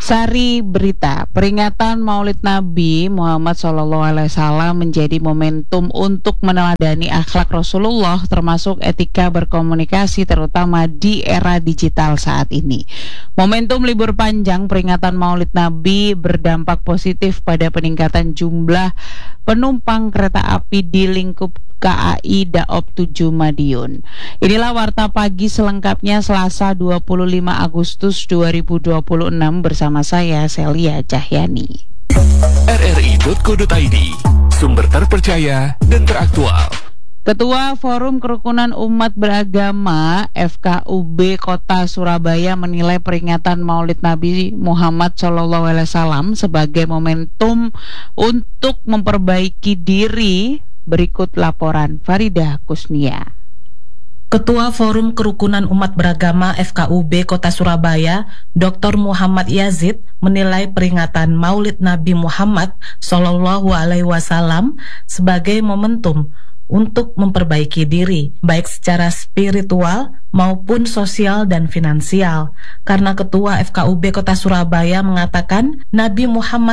Sari berita, peringatan Maulid Nabi Muhammad SAW menjadi momentum untuk meneladani akhlak Rasulullah termasuk etika berkomunikasi terutama di era digital saat ini. Momentum libur panjang peringatan Maulid Nabi berdampak positif pada peningkatan jumlah penumpang kereta api di lingkup KAI Daob 7 Madiun. Inilah Warta Pagi selengkapnya Selasa 25 Agustus 2026 bersama saya Celia Cahyani. RRI.co.id, sumber terpercaya dan teraktual. Ketua Forum Kerukunan Umat Beragama FKUB Kota Surabaya menilai peringatan Maulid Nabi Muhammad SAW sebagai momentum untuk memperbaiki diri. Berikut laporan Faridah Kusnia. Ketua Forum Kerukunan Umat Beragama FKUB Kota Surabaya, Dr. Muhammad Yazid, menilai peringatan Maulid Nabi Muhammad SAW sebagai momentum untuk memperbaiki diri, baik secara spiritual maupun sosial dan finansial. Karena Ketua FKUB Kota Surabaya mengatakan Nabi Muhammad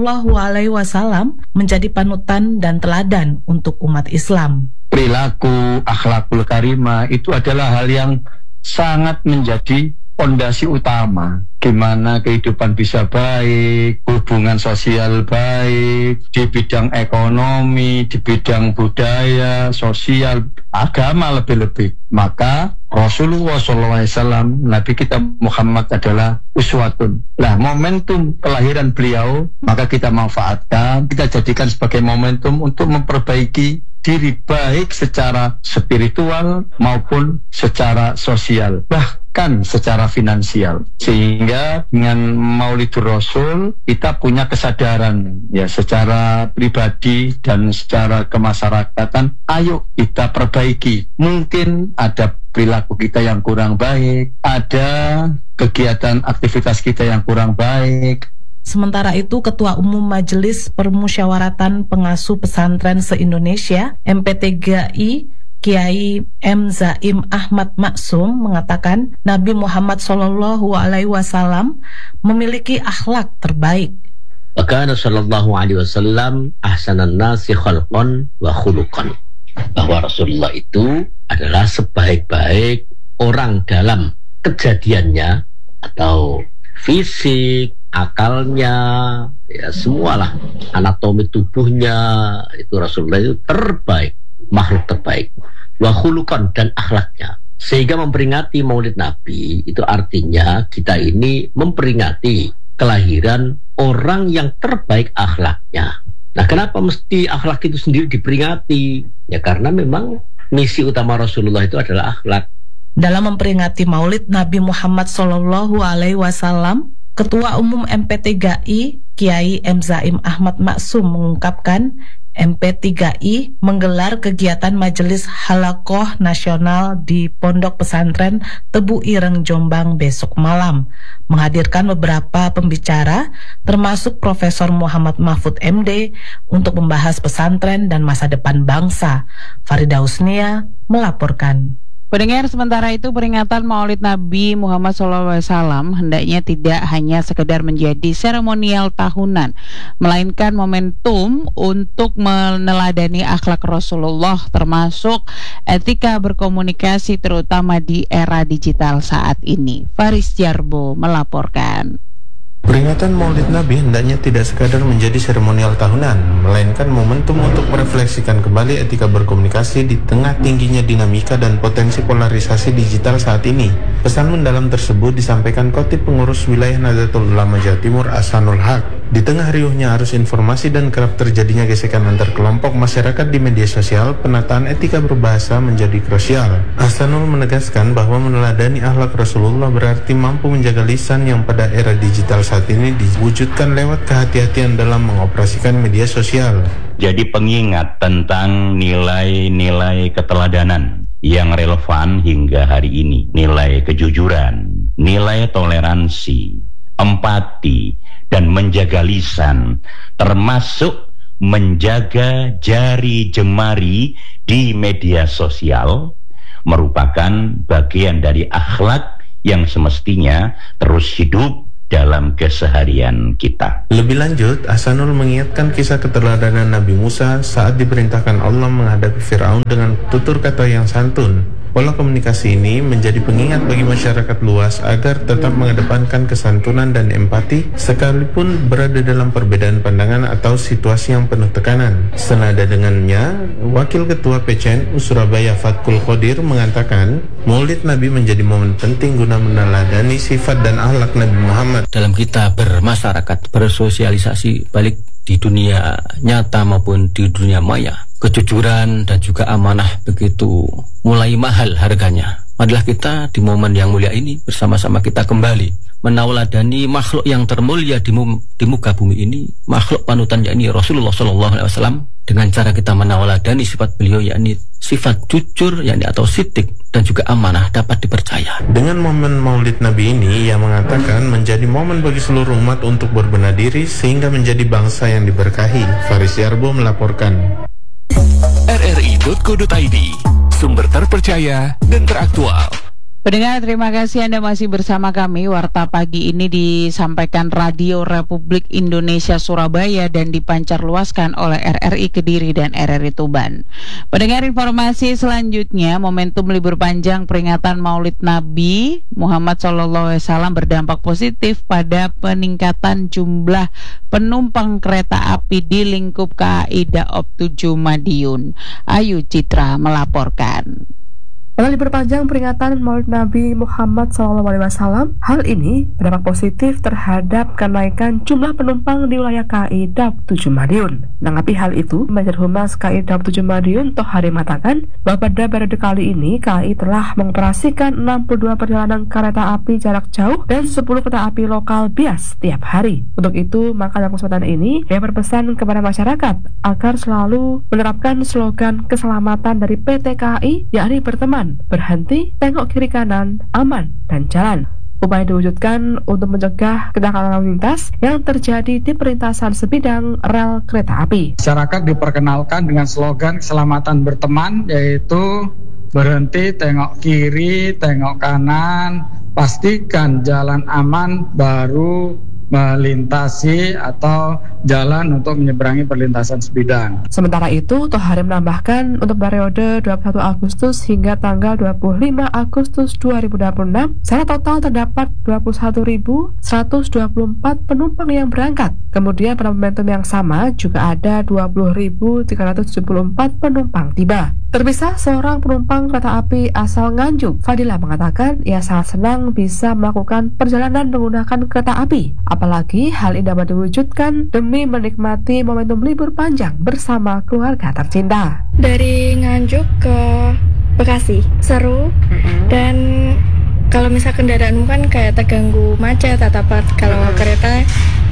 SAW menjadi panutan dan teladan untuk umat Islam. Perilaku, akhlakul karimah itu adalah hal yang sangat menjadi fondasi utama. Gimana kehidupan bisa baik, hubungan sosial baik, di bidang ekonomi, di bidang budaya, sosial, agama lebih-lebih. Maka Rasulullah SAW, Nabi kita Muhammad adalah uswatun. Nah, momentum kelahiran beliau, maka kita manfaatkan, kita jadikan sebagai momentum untuk memperbaiki diri baik secara spiritual maupun secara sosial, bahkan secara finansial. Sehingga dengan Maulidur Rasul kita punya kesadaran ya secara pribadi dan secara kemasyarakatan, ayo kita perbaiki. Mungkin ada perilaku kita yang kurang baik, ada kegiatan aktivitas kita yang kurang baik. Sementara itu, Ketua Umum Majelis Permusyawaratan Pengasuh Pesantren se-Indonesia (MP3I) Kiai M. Zaim Ahmad Maksum mengatakan Nabi Muhammad SAW memiliki akhlak terbaik. Maka Sallallahu Alaihi Wasallam ahsanan nasi khalqan wa khuluqan, bahwa Rasulullah itu adalah sebaik-baik orang dalam kejadiannya atau fisik, akalnya, ya semualah, anatomi tubuhnya, itu Rasulullah itu terbaik, makhluk terbaik. Wa khuluqan, dan akhlaknya. Sehingga memperingati Maulid Nabi itu artinya kita ini memperingati kelahiran orang yang terbaik akhlaknya. Nah, kenapa mesti akhlak itu sendiri diperingati? Ya karena memang misi utama Rasulullah itu adalah akhlak. Dalam memperingati Maulid Nabi Muhammad SAW, Ketua Umum MP3I Kiai M. Zaim Ahmad Maksum mengungkapkan MP3I menggelar kegiatan Majelis Halaqoh Nasional di Pondok Pesantren Tebu Ireng Jombang besok malam, menghadirkan beberapa pembicara termasuk Profesor Muhammad Mahfud MD untuk membahas pesantren dan masa depan bangsa. Faridah Kusnia melaporkan. Pendengar, sementara itu peringatan Maulid Nabi Muhammad SAW hendaknya tidak hanya sekedar menjadi seremonial tahunan, melainkan momentum untuk meneladani akhlak Rasulullah termasuk etika berkomunikasi terutama di era digital saat ini. Faris Jarbo melaporkan. Peringatan Maulid Nabi hendaknya tidak sekadar menjadi seremonial tahunan, melainkan momentum untuk merefleksikan kembali etika berkomunikasi di tengah tingginya dinamika dan potensi polarisasi digital saat ini. Pesan mendalam tersebut disampaikan Khatib Pengurus Wilayah Nahdlatul Ulama Jawa Timur Ahsanul Haq. Di tengah riuhnya arus informasi dan kerap terjadinya gesekan antar kelompok masyarakat di media sosial, penataan etika berbahasa menjadi krusial. Ahsanul menegaskan bahwa meneladani akhlak Rasulullah berarti mampu menjaga lisan yang pada era digital saat ini diwujudkan lewat kehati-hatian dalam mengoperasikan media sosial. Jadi pengingat tentang nilai-nilai keteladanan yang relevan hingga hari ini. Nilai kejujuran, nilai toleransi, empati, dan menjaga lisan, termasuk menjaga jari jemari di media sosial, merupakan bagian dari akhlak yang semestinya terus hidup dalam keseharian kita. Lebih lanjut, Hasanul mengingatkan kisah keteladanan Nabi Musa saat diperintahkan Allah menghadapi Fir'aun dengan tutur kata yang santun. Pola komunikasi ini menjadi pengingat bagi masyarakat luas agar tetap mengedepankan kesantunan dan empati sekalipun berada dalam perbedaan pandangan atau situasi yang penuh tekanan. Senada dengannya, Wakil Ketua PCNU Surabaya Fatkul Qodir mengatakan, Maulid Nabi menjadi momen penting guna meneladani sifat dan akhlak Nabi Muhammad. Dalam kita bermasyarakat, bersosialisasi balik di dunia nyata maupun di dunia maya, kejujuran dan juga amanah begitu mulai mahal harganya. Marilah kita di momen yang mulia ini bersama-sama kita kembali menauladani makhluk yang termulia di muka bumi ini, makhluk panutan yakni Rasulullah SAW, dengan cara kita menauladani sifat beliau yakni sifat jujur yakni atau sidik dan juga amanah dapat dipercaya. Dengan momen Maulid Nabi ini, ia mengatakan menjadi momen bagi seluruh umat untuk berbenah diri sehingga menjadi bangsa yang diberkahi. Faris Yarbo melaporkan. RRI.co.id, sumber terpercaya dan teraktual. Pendengar, terima kasih Anda masih bersama kami. Warta pagi ini disampaikan Radio Republik Indonesia Surabaya dan dipancarluaskan oleh RRI Kediri dan RRI Tuban. Pendengar, informasi selanjutnya, momentum libur panjang peringatan Maulid Nabi Muhammad SAW berdampak positif pada peningkatan jumlah penumpang kereta api di lingkup KAI Daob 7 Madiun. Ayu Citra melaporkan. Pada libur panjang peringatan Maulid Nabi Muhammad SAW, hal ini berdampak positif terhadap kenaikan jumlah penumpang di wilayah KAI Daob 7 Madiun. Menanggapi hal itu, Manajer Humas KAI Daob 7 Madiun, Tohari, mengatakan bahwa pada periode kali ini KAI telah mengoperasikan 62 perjalanan kereta api jarak jauh dan 10 kereta api lokal bias setiap hari. Untuk itu, maka dalam kesempatan ini, ia berpesan kepada masyarakat agar selalu menerapkan slogan keselamatan dari PT KAI, yakni berteman, berhenti, tengok kiri kanan, aman, dan jalan. Upaya diwujudkan untuk mencegah kecelakaan lalu lintas yang terjadi di perlintasan sebidang rel kereta api. Masyarakat diperkenalkan dengan slogan keselamatan berteman, yaitu berhenti, tengok kiri, tengok kanan, pastikan jalan aman, baru melintasi atau jalan untuk menyeberangi perlintasan sebidang. Sementara itu, Tohari menambahkan untuk periode 21 Agustus hingga tanggal 25 Agustus 2026, secara total terdapat 21.124 penumpang yang berangkat. Kemudian pada momentum yang sama juga ada 20.374 penumpang tiba. Terpisah, seorang penumpang kereta api asal Nganjuk, Fadila, mengatakan ia sangat senang bisa melakukan perjalanan menggunakan kereta api. Apalagi hal ini dapat diwujudkan demi menikmati momentum libur panjang bersama keluarga tercinta. Dari Nganjuk ke Bekasi, seru. Dan kalau misal kendaraan kan kayak terganggu macet atau apa, kalau kereta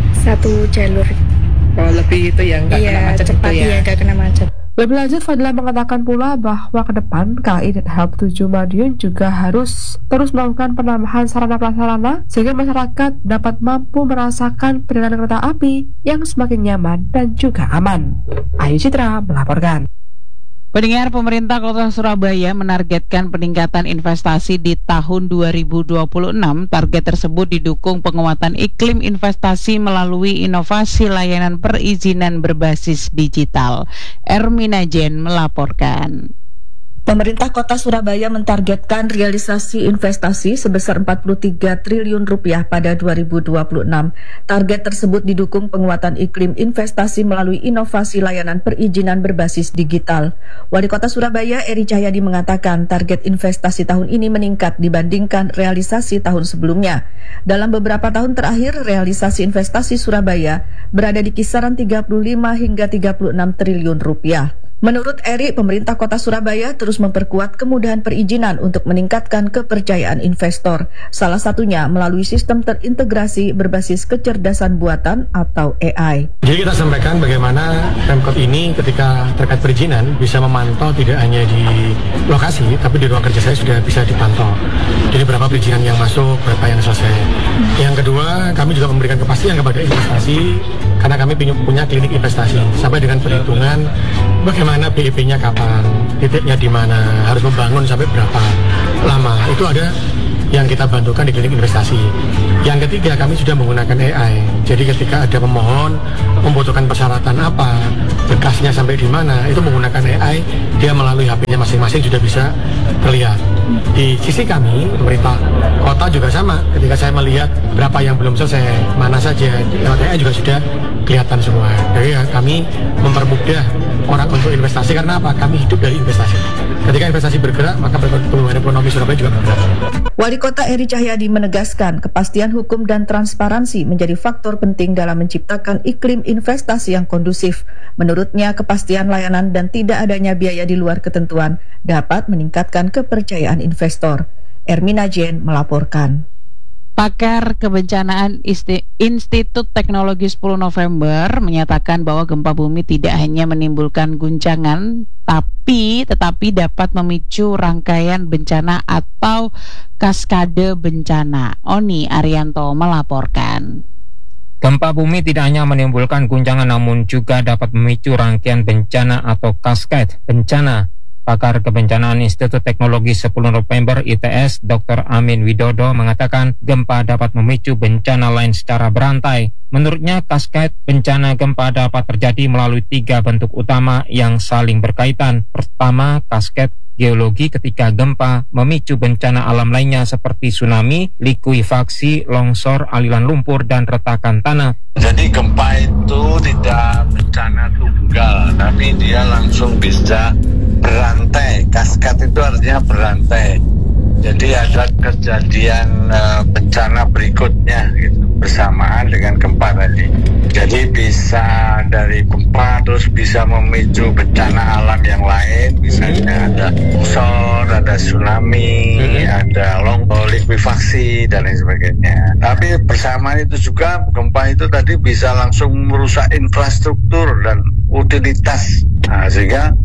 satu jalur. Oh, lebih itu ya, nggak kena macet cepat, itu ya? Iya, nggak kena macet. Lebih lanjut, Fadila mengatakan pula bahwa ke depan KAI Daob 7 Madiun juga harus terus melakukan penambahan sarana prasarana sehingga masyarakat dapat mampu merasakan perjalanan kereta api yang semakin nyaman dan juga aman. Ayu Citra melaporkan. Pendengar, pemerintah Kota Surabaya menargetkan peningkatan investasi di tahun 2026. Target tersebut didukung penguatan iklim investasi melalui inovasi layanan perizinan berbasis digital. Ermina Jen melaporkan. Pemerintah Kota Surabaya mentargetkan realisasi investasi sebesar 43 triliun rupiah pada 2026. Target tersebut didukung penguatan iklim investasi melalui inovasi layanan perizinan berbasis digital. Wali Kota Surabaya Eri Cahyadi mengatakan target investasi tahun ini meningkat dibandingkan realisasi tahun sebelumnya. Dalam beberapa tahun terakhir, realisasi investasi Surabaya berada di kisaran 35 hingga 36 triliun rupiah. Menurut Eri, pemerintah Kota Surabaya terus memperkuat kemudahan perizinan untuk meningkatkan kepercayaan investor. Salah satunya melalui sistem terintegrasi berbasis kecerdasan buatan atau AI. Jadi kita sampaikan bagaimana Pemkot ini ketika terkait perizinan bisa memantau tidak hanya di lokasi, tapi di ruang kerja saya sudah bisa dipantau. Jadi berapa perizinan yang masuk, berapa yang selesai. Yang kedua, kami juga memberikan kepastian kepada investasi karena kami punya klinik investasi sampai dengan perhitungan bagaimana BEP-nya kapan, titiknya di mana, harus membangun sampai berapa lama. Itu ada yang kita bantukan di klinik investasi. Yang ketiga, kami sudah menggunakan AI. Jadi ketika ada pemohon membutuhkan persyaratan apa, berkasnya sampai di mana, itu menggunakan AI, dia melalui HP-nya masing-masing sudah bisa terlihat. Di sisi kami, pemerintah kota juga sama. Ketika saya melihat berapa yang belum selesai, mana saja, lewat AI juga sudah kelihatan semua. Jadi kami mempermudah orang untuk investasi karena apa? Kami hidup dari investasi. Ketika investasi bergerak, maka pertumbuhan ekonomi Surabaya juga bergerak. Wali Kota Eri Cahyadi menegaskan kepastian hukum dan transparansi menjadi faktor penting dalam menciptakan iklim investasi yang kondusif. Menurutnya, kepastian layanan dan tidak adanya biaya di luar ketentuan dapat meningkatkan kepercayaan investor. Ermina Jen melaporkan. Pakar Kebencanaan Institut Teknologi 10 November menyatakan bahwa gempa bumi tidak hanya menimbulkan guncangan, tetapi dapat memicu rangkaian bencana atau kaskade bencana. Oni Arianto melaporkan. Gempa bumi tidak hanya menimbulkan guncangan namun juga dapat memicu rangkaian bencana atau kaskade bencana. Pakar Kebencanaan Institut Teknologi 10 November ITS, Dr. Amin Widodo mengatakan gempa dapat memicu bencana lain secara berantai. Menurutnya, kaskade bencana gempa dapat terjadi melalui 3 bentuk utama yang saling berkaitan. Pertama, kaskade geologi ketika gempa memicu bencana alam lainnya seperti tsunami, likuifaksi, longsor, aliran lumpur, dan retakan tanah. Jadi gempa itu tidak bencana tunggal, tapi dia langsung bisa berantai. Kaskade itu artinya berantai. Jadi ada kejadian bencana berikutnya gitu, bersamaan dengan gempa tadi. Jadi bisa dari gempa terus bisa memicu bencana alam yang lain, misalnya ada longsor, ada tsunami, ada longsor, likuifaksi dan lain sebagainya. Tapi bersamaan itu juga gempa itu tadi bisa langsung merusak infrastruktur dan utilitas. Nah, sehingga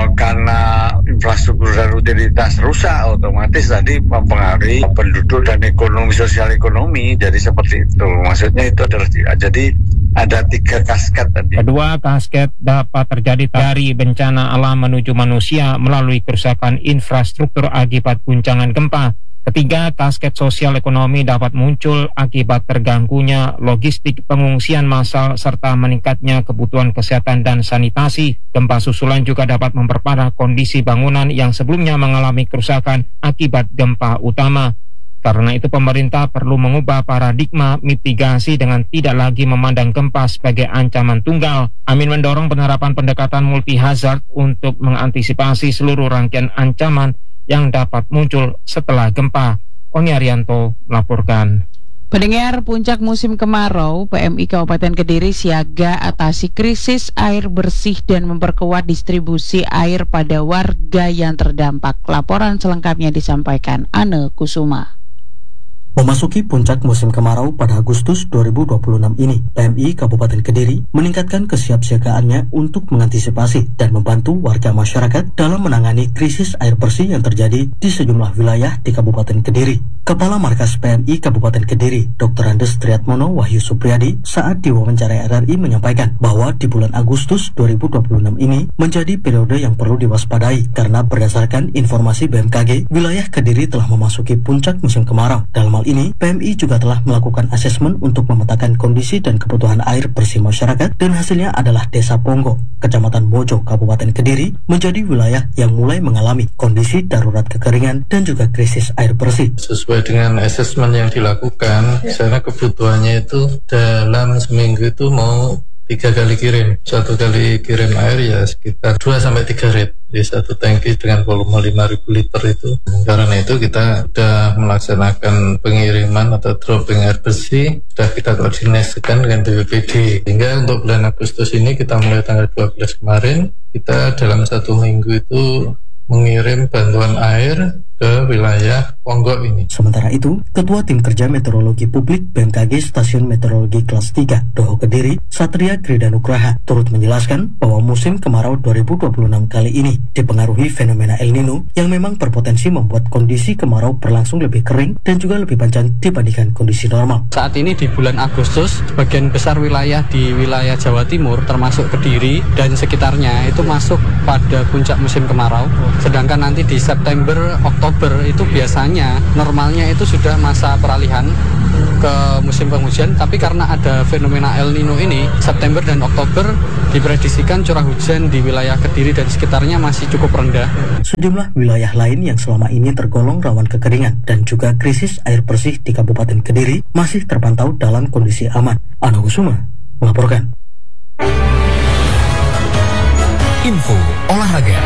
karena infrastruktur dan utilitas rusak, otomatis tadi mempengaruhi penduduk dan ekonomi, sosial ekonomi. Jadi seperti itu. Maksudnya itu adalah jadi ada 3 kaskade tadi. Kedua, kaskade dapat terjadi dari bencana alam menuju manusia melalui kerusakan infrastruktur akibat guncangan gempa. Ketiga, kaskade sosial ekonomi dapat muncul akibat terganggunya logistik pengungsian massal serta meningkatnya kebutuhan kesehatan dan sanitasi. Gempa susulan juga dapat memperparah kondisi bangunan yang sebelumnya mengalami kerusakan akibat gempa utama. Karena itu pemerintah perlu mengubah paradigma mitigasi dengan tidak lagi memandang gempa sebagai ancaman tunggal. Amin mendorong penerapan pendekatan multi-hazard untuk mengantisipasi seluruh rangkaian ancaman yang dapat muncul setelah gempa. Oni Arianto melaporkan. Pendengar, puncak musim kemarau, PMI Kabupaten Kediri siaga atasi krisis air bersih dan memperkuat distribusi air pada warga yang terdampak. Laporan selengkapnya disampaikan Ane Kusuma. Memasuki puncak musim kemarau pada Agustus 2026 ini, PMI Kabupaten Kediri meningkatkan kesiapsiagaannya untuk mengantisipasi dan membantu warga masyarakat dalam menangani krisis air bersih yang terjadi di sejumlah wilayah di Kabupaten Kediri. Kepala Markas PMI Kabupaten Kediri, Dr. Andes Triatmono Wahyu Supriyadi, saat diwawancarai RRI menyampaikan bahwa di bulan Agustus 2026 ini menjadi periode yang perlu diwaspadai karena berdasarkan informasi BMKG, wilayah Kediri telah memasuki puncak musim kemarau. Dalam hal ini, PMI juga telah melakukan asesmen untuk memetakan kondisi dan kebutuhan air bersih masyarakat dan hasilnya adalah Desa Ponggo, Kecamatan Mojo, Kabupaten Kediri menjadi wilayah yang mulai mengalami kondisi darurat kekeringan dan juga krisis air bersih. Sesuai dengan asesmen yang dilakukan, karena kebutuhannya itu dalam seminggu itu mau 3 kali kirim. 1 kali kirim air ya sekitar 2-3 rit di 1 tangki dengan volume 5.000 liter itu. Karena itu kita sudah melaksanakan pengiriman atau dropping air bersih, sudah kita koordinasikan dengan BPBD. Hingga untuk bulan Agustus ini kita mulai tanggal 12 kemarin, kita dalam 1 minggu itu mengirim bantuan air ke wilayah Ponggo ini. Sementara itu, Ketua Tim Kerja Meteorologi Publik BMKG Stasiun Meteorologi Kelas 3 Doho Kediri, Satria Kridanugraha, turut menjelaskan bahwa musim kemarau 2026 kali ini dipengaruhi fenomena El Nino yang memang berpotensi membuat kondisi kemarau berlangsung lebih kering dan juga lebih panjang dibandingkan kondisi normal. Saat ini di bulan Agustus, sebagian besar wilayah di wilayah Jawa Timur termasuk Kediri dan sekitarnya itu masuk pada puncak musim kemarau. Sedangkan nanti di September, Oktober Oktober itu biasanya normalnya itu sudah masa peralihan ke musim penghujan, tapi karena ada fenomena El Nino ini, September dan Oktober diprediksikan curah hujan di wilayah Kediri dan sekitarnya masih cukup rendah. Sejumlah wilayah lain yang selama ini tergolong rawan kekeringan dan juga krisis air bersih di Kabupaten Kediri masih terpantau dalam kondisi aman. Ana Kusuma melaporkan. Info olahraga.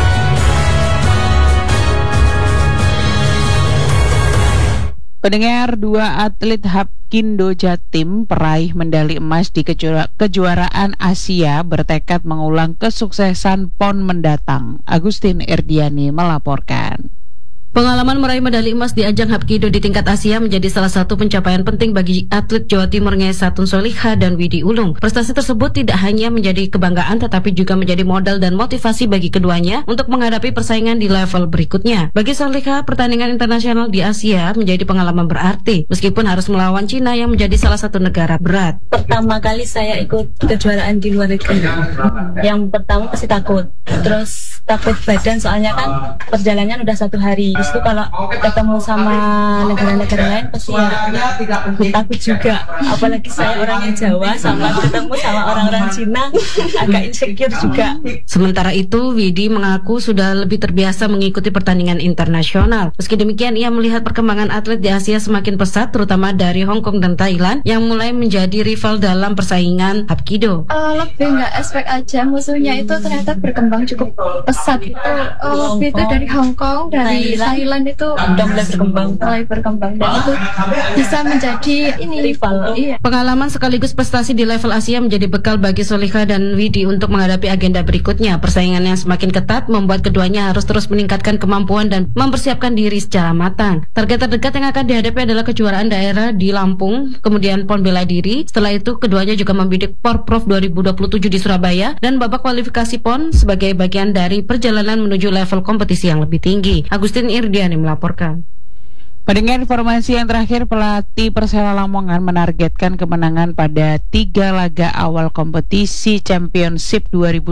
Pendengar, 2 atlet Hapkindo Jatim peraih medali emas di kejuaraan Asia bertekad mengulang kesuksesan PON mendatang. Agustin Erdiani melaporkan. Pengalaman meraih medali emas di ajang Hapkido di tingkat Asia menjadi salah satu pencapaian penting bagi atlet Jawa Timur Ngesatun Soliha dan Widi Ulung. Prestasi tersebut tidak hanya menjadi kebanggaan tetapi juga menjadi modal dan motivasi bagi keduanya untuk menghadapi persaingan di level berikutnya. Bagi Soliha, pertandingan internasional di Asia menjadi pengalaman berarti meskipun harus melawan Cina yang menjadi salah satu negara berat. Pertama kali saya ikut kejuaraan di luar negeri. Yang pertama pasti takut. Terus takut badan soalnya kan perjalanan udah 1 hari. Itu kalau ketemu sama negara-negara lain pasti ya takut juga, apalagi saya orangnya Jawa sama ketemu sama orang-orang Cina agak insecure juga. Sementara itu Widi mengaku sudah lebih terbiasa mengikuti pertandingan internasional. Meski demikian ia melihat perkembangan atlet di Asia semakin pesat terutama dari Hong Kong dan Thailand yang mulai menjadi rival dalam persaingan Hapkido. Lebih nggak expect aja musuhnya itu ternyata berkembang cukup pesat itu. Waktu itu dari Hong Kong, dari Thailand itu udah mulai berkembang dan itu bisa menjadi rival. Iya. Pengalaman sekaligus prestasi di level Asia menjadi bekal bagi Soliha dan Widi untuk menghadapi agenda berikutnya. Persaingan yang semakin ketat membuat keduanya harus terus meningkatkan kemampuan dan mempersiapkan diri secara matang. Target terdekat yang akan dihadapi adalah kejuaraan daerah di Lampung, kemudian PON bela diri. Setelah itu keduanya juga membidik Porprov 2027 di Surabaya dan babak kualifikasi PON sebagai bagian dari perjalanan menuju level kompetisi yang lebih tinggi. Agustin Irdiani melaporkan. Pendengar, informasi yang terakhir, pelatih Persela Lamongan menargetkan kemenangan pada 3 laga awal kompetisi Championship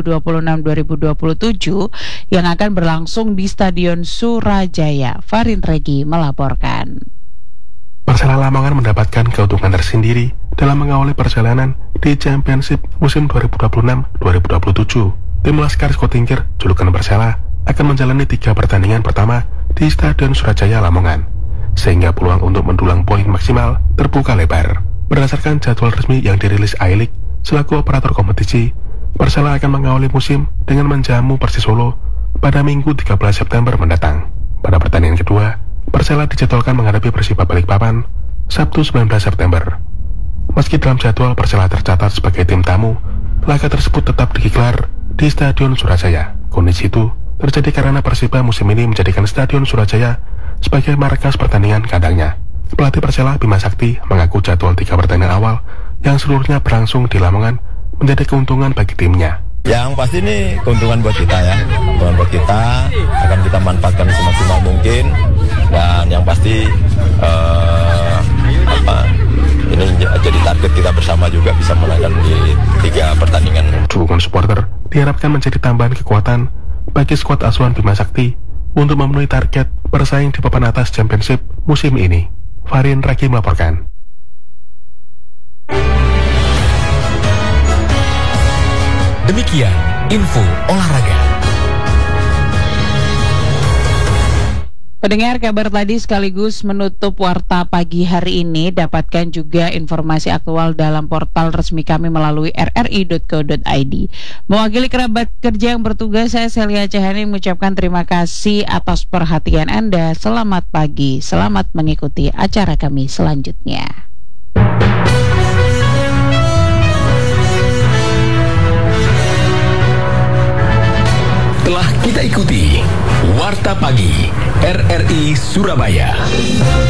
2026-2027 yang akan berlangsung di Stadion Surajaya. Farin Regi melaporkan. Persela Lamongan mendapatkan keuntungan tersendiri dalam mengawali perjalanan di Championship musim 2026-2027. Tim Laskar Skotingkir, julukan Persela, akan menjalani 3 pertandingan pertama di Stadion Surajaya Lamongan, sehingga peluang untuk mendulang poin maksimal terbuka lebar. Berdasarkan jadwal resmi yang dirilis A-League selaku operator kompetisi, Persela akan mengawali musim dengan menjamu Persis Solo pada Minggu 13 September mendatang. Pada pertandingan kedua, Persela dijadwalkan menghadapi Persiba Balikpapan Sabtu 19 September. Meski dalam jadwal Persela tercatat sebagai tim tamu, laga tersebut tetap digelar di Stadion Surajaya. Kondisi itu terjadi karena Persiba musim ini menjadikan Stadion Surajaya sebagai markas pertandingan kandangnya. Pelatih Persela Bima Sakti mengaku jadwal 3 pertandingan awal yang seluruhnya berlangsung di Lamongan menjadi keuntungan bagi timnya. Yang pasti ini keuntungan buat kita ya, keuntungan buat kita, akan kita manfaatkan semaksimal mungkin, dan yang pasti ini jadi target kita bersama juga bisa menangkan di 3 pertandingan. Dukungan supporter diharapkan menjadi tambahan kekuatan bagi skuad asuhan Bima Sakti untuk memenuhi target bersaing di papan atas Championship musim ini. Farin Raki melaporkan. Demikian info olahraga. Pendengar, kabar tadi sekaligus menutup warta pagi hari ini. Dapatkan juga informasi aktual dalam portal resmi kami melalui rri.co.id. Mewakili kerabat kerja yang bertugas, saya Celia Cahani mengucapkan terima kasih atas perhatian Anda. Selamat pagi, selamat mengikuti acara kami selanjutnya. Telah kita ikuti Warta Pagi RRI Surabaya.